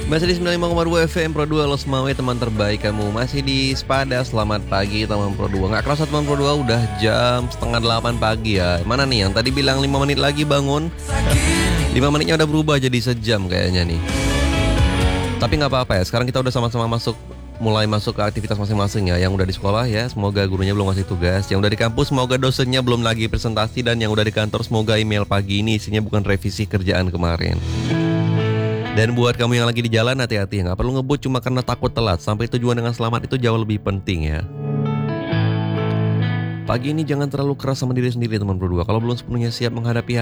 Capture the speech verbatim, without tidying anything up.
Masih di sembilan puluh lima koma dua F M Pro dua, Los Mawe, teman terbaik kamu. Masih di Sepada, selamat pagi teman Pro dua. Nggak kerasa teman Pro dua, udah jam setengah delapan pagi ya. Mana nih yang tadi bilang lima menit lagi bangun? lima menitnya udah berubah jadi sejam kayaknya nih. Tapi nggak apa-apa ya, sekarang kita udah sama-sama masuk, mulai masuk ke aktivitas masing-masing ya. Yang udah di sekolah ya, semoga gurunya belum ngasih tugas. Yang udah di kampus, semoga dosennya belum lagi presentasi. Dan yang udah di kantor, semoga email pagi ini isinya bukan revisi kerjaan kemarin. Dan buat kamu yang lagi di jalan, hati-hati, nggak perlu ngebut cuma karena takut telat. Sampai tujuan dengan selamat itu jauh lebih penting ya. Pagi ini jangan terlalu keras sama diri sendiri teman berdua. Kalau belum sepenuhnya siap menghadapi